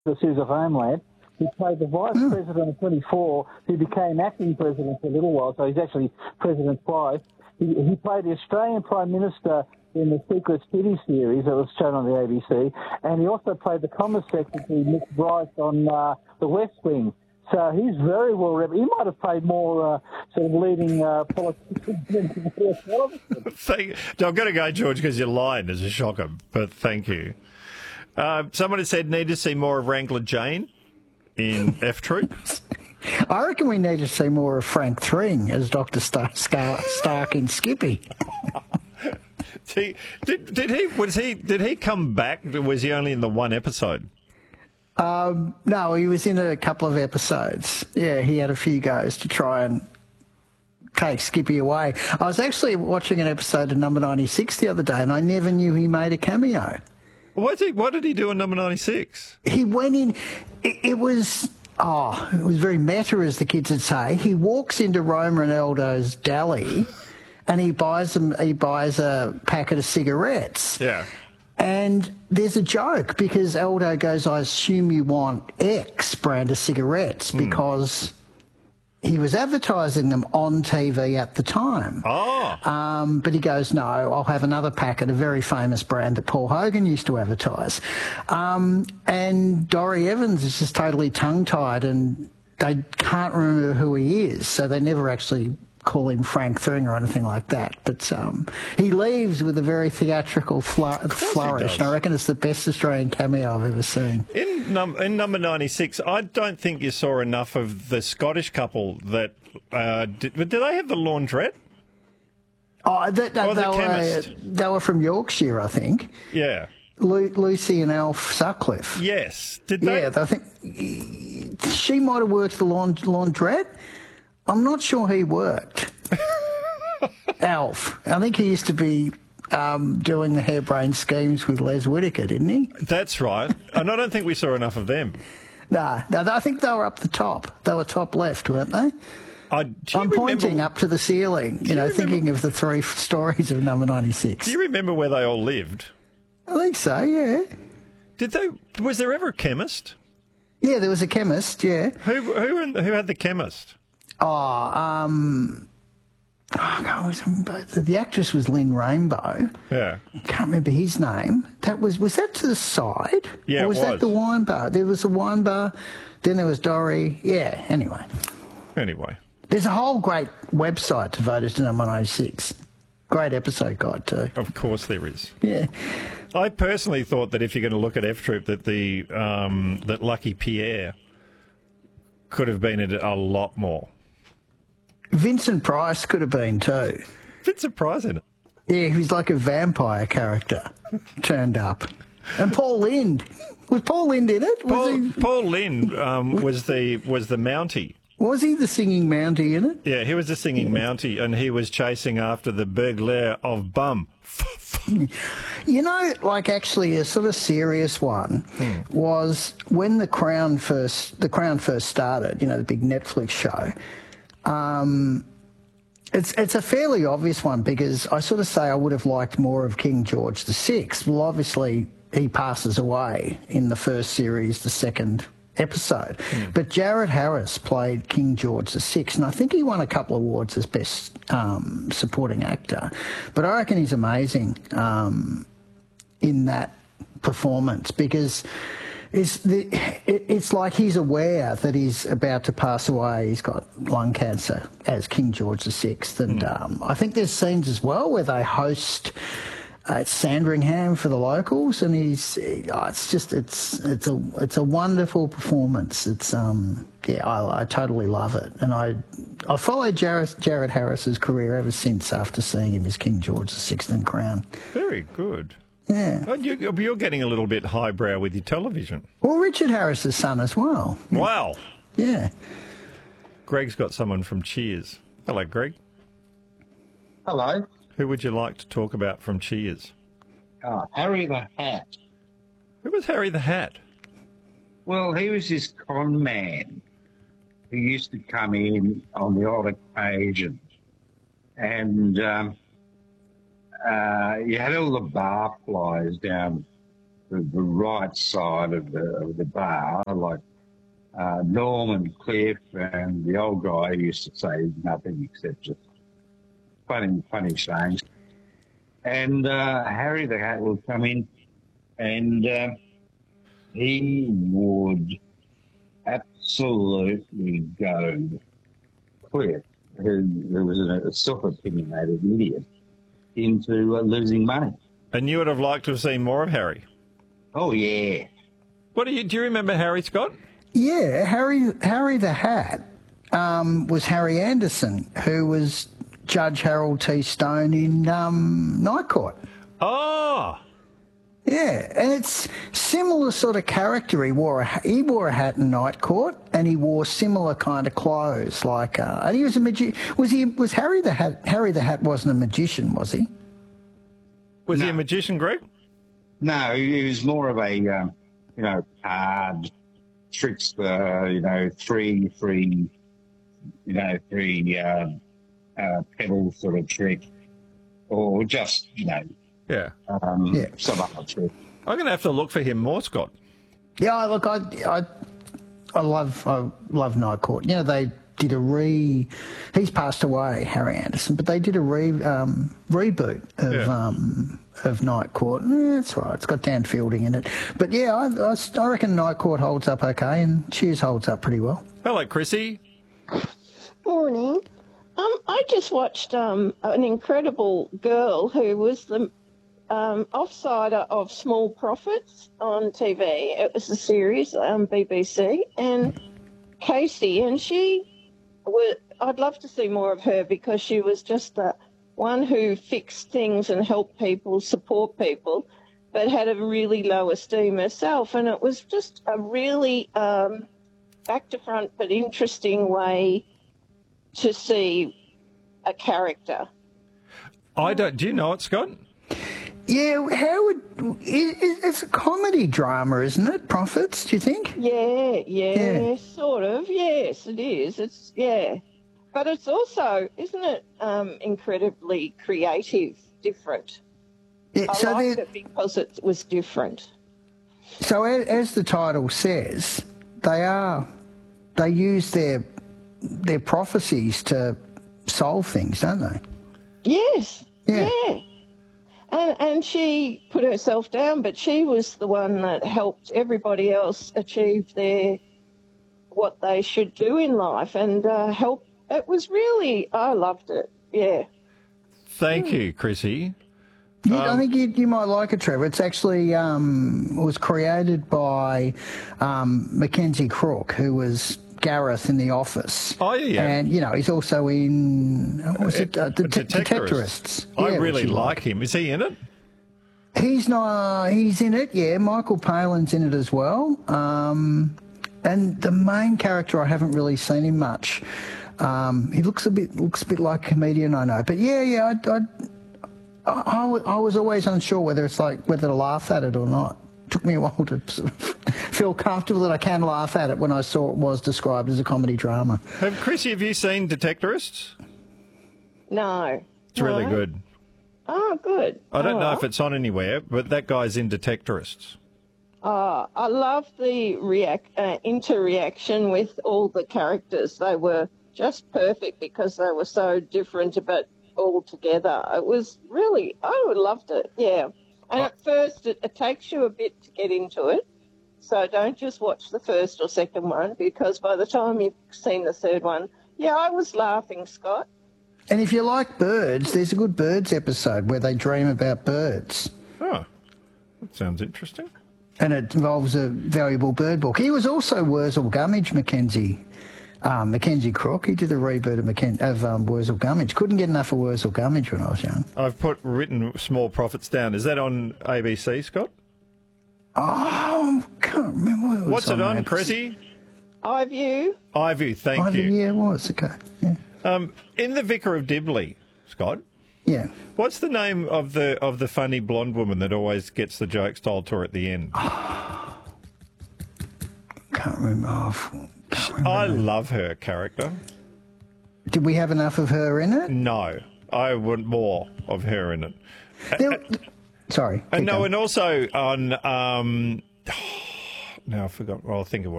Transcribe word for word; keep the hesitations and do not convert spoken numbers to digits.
the Series of Homeland. He played the vice Hmm. president of twenty-four, who became acting president for a little while, so he's actually president twice. He, he played the Australian Prime Minister in the Secret City series that was shown on the A B C, and he also played the Commerce Secretary, Nick Bryce, on uh, The West Wing. So he's very well rep. He might have played more uh, sort of leading uh, politicians than television. Thank, I've got to go, George, because your line is a shocker, but thank you. Uh, someone has said, need to see more of Wrangler Jane in F Troop. I reckon we need to see more of Frank Thring as Doctor Star- Star- Stark in Skippy. He, did, did he was he did he come back? Was he only in the one episode? Um, no, he was in a couple of episodes. Yeah, he had a few goes to try and take Skippy away. I was actually watching an episode of Number ninety-six the other day, and I never knew he made a cameo. What did he, what did he do in Number ninety-six? He went in. It, it was oh, it was very meta, as the kids would say. He walks into Roma and Aldo's deli, and he buys them. He buys a packet of cigarettes. Yeah. And there's a joke because Aldo goes, I assume you want X brand of cigarettes because he was advertising them on T V at the time. Oh. Um, but he goes, no, I'll have another packet, a very famous brand that Paul Hogan used to advertise. Um, and Dorrie Evans is just totally tongue-tied and they can't remember who he is, so they never actually call him Frank Thring or anything like that. But um, he leaves with a very theatrical fl- flourish, and I reckon it's the best Australian cameo I've ever seen. In, num- in Number ninety-six, I don't think you saw enough of the Scottish couple that... Uh, did, did they have the laundrette? Oh, that, that, Or the they, were, chemist? they were from Yorkshire, I think. Yeah. Lu- Lucy and Alf Sutcliffe. Yes. Did they? Yeah, I think she might have worked the laund- laundrette. I'm not sure he worked. Alf. I think he used to be um, doing the harebrained schemes with Les Whitaker, didn't he? That's right. And I don't think we saw enough of them. Nah, no, I think they were up the top. They were top left, weren't they? I, do you I'm remember, pointing up to the ceiling, you you know, remember- thinking of the three f- stories of Number ninety-six. Do you remember where they all lived? I think so, yeah. Did they? Was there ever a chemist? Yeah, there was a chemist, yeah. Who who in- who had the chemist? Oh, um... Oh, God, was, the actress was Lynn Rainbow. Yeah. I can't remember his name. That was was that to the side? Yeah, or it was that was. the wine bar? There was a wine bar, then there was Dorrie. Yeah, anyway. Anyway. There's a whole great website devoted to Number ninety-six. Great episode guide too. Of course there is. Yeah. I personally thought that if you're going to look at F Troop, that the um, that Lucky Pierre could have been in it a lot more. Vincent Price could have been too. Bit surprising. Yeah, he was like a vampire character turned up. And Paul Lind. Was Paul Lind in it? Was Paul, he Paul Lynn um, was the was the Mountie. was he the singing Mountie in it? Yeah, he was the singing Mountie, and he was chasing after the burglar of Bum. You know, like actually a sort of serious one was when the Crown first the Crown first started, you know, the big Netflix show. Um, it's it's a fairly obvious one because I sort of say I would have liked more of King George the Sixth. Well, obviously he passes away in the first series, the second episode. But Jared Harris played King George the Sixth, and I think he won a couple of awards as best um, supporting actor. But I reckon he's amazing um, in that performance because it's the, it, it's like he's aware that he's about to pass away. He's got lung cancer as King George the Sixth, and um, I think there's scenes as well where they host. Uh, it's Sandringham for the locals, and he's. Oh, it's just it's it's a it's a wonderful performance. It's um yeah I, I totally love it, and I I followed Jared Jared Harris's career ever since after seeing him as King George the Sixth in Crown. Very good. Yeah. Oh, you, you're getting a little bit highbrow with your television. Well, Richard Harris's son as well. Wow. Yeah. Greg's got someone from Cheers. Hello, Greg. Hello. Who would you like to talk about from Cheers? Oh, Harry the Hat. Who was Harry the Hat? Well, he was this con man who used to come in on the odd occasion. And um, uh, you had all the barflies down the, the right side of the, of the bar, like uh, Norm and Cliff and the old guy who used to say nothing except just funny, funny sayings. And uh, Harry the Hat would come in and uh, he would absolutely go Cliff, who, who was a, a self-opinionated idiot, into uh, losing money. And you would have liked to have seen more of Harry. Oh, yeah. What do you do? You remember Harry, Scott? Yeah, Harry Harry the Hat um, was Harry Anderson, who was Judge Harold T. Stone in um, Night Court. Oh, Yeah, and it's similar sort of character. He wore a he wore a hat in Night Court, and he wore similar kind of clothes. Like, uh, and he was a magi- Was he? Was Harry the Hat? Harry the Hat wasn't a magician, was he? was No. he a magician, Greg? No, he was more of a, um, you know, card trickster, you know, three, three, you know, three uh, uh, pedal sort of trick, or just, you know, Yeah. um, Yeah. some other trick. I'm going to have to look for him more, Scott. Yeah, look, I, I, I love, I love Night Court. You know, they did a re. He's passed away, Harry Anderson, but they did a re um, reboot of Yeah. um, of Night Court. Eh, that's right. It's got Dan Fielding in it, but yeah, I, I, I reckon Night Court holds up okay, and Cheers holds up pretty well. Hello, Chrissy. Morning. Um, I just watched um, an incredible girl who was the um, offsider of Small Profits on T V. It was a series on B B C, and Casey, and she was, I'd love to see more of her because she was just the one who fixed things and helped people, support people, but had a really low esteem herself. And it was just a really um, back to front but interesting way to see a character. I don't. Do you know it, Scott? Yeah, how would it, it's a comedy drama, isn't it? Profits? Do you think? Yeah, yeah, Yeah. sort of. Yes, it is. It's yeah, but it's also, isn't it, um, incredibly creative, different. Yeah, I so liked there- it because it was different. So as, as the title says, they are they use their their prophecies to solve things, don't they? Yes. Yeah. Yeah. And and she put herself down, but she was the one that helped everybody else achieve their what they should do in life, and uh, help. It was really, I loved it. Yeah. Thank you, Chrissy. You, Um, I think you, you might like it, Trevor. It's actually um, was created by um, Mackenzie Crook, who was Gareth in The Office. Oh, yeah, yeah. And, you know, he's also in, what was it, uh, the Te- Detectorists. I Yeah, really which you like him. Is he in it? He's not, he's in it, yeah. Michael Palin's in it as well. Um, and the main character, I haven't really seen him much. Um, he looks a bit looks a bit like a comedian, I know. But yeah, yeah, I, I, I, I wa- I was always unsure whether it's like whether to laugh at it or not. Took me a while to sort of feel comfortable that I can laugh at it when I saw it was described as a comedy drama. Have Chrissy, have you seen Detectorists? No. It's really No. good. Oh, good. I don't All know right. if it's on anywhere, but that guy's in Detectorists. Oh, I love the react uh, interreaction with all the characters. They were just perfect because they were so different, but all together. It was really, I would loved it. Yeah. And Oh. at first, it, it takes you a bit to get into it. So don't just watch the first or second one, because by the time you've seen the third one, yeah, I was laughing, Scott. And if you like birds, there's a good birds episode where they dream about birds. Oh, that sounds interesting. And it involves a valuable bird book. He was also Wurzel Gummidge, Mackenzie. Um, Mackenzie Crook. He did a reboot of, Macken- of um, Wurzel Gummidge. Couldn't get enough of Wurzel Gummidge when I was young. I've put written Small Profits down. Is that on A B C, Scott? Oh, can't remember what it was. What's it on, that. Chrissy? iView. iView, thank Oh, you. yeah, it was. Okay. Yeah. Um, in The Vicar of Dibley, Scott, Yeah. what's the name of the of the funny blonde woman that always gets the jokes told to her at the end? Can't remember. Oh, can't remember. I love her character. Did we have enough of her in it? No, I want more of her in it. There, Sorry. And keep no, going. and also on. Um, now I forgot. Well, I'll think of what.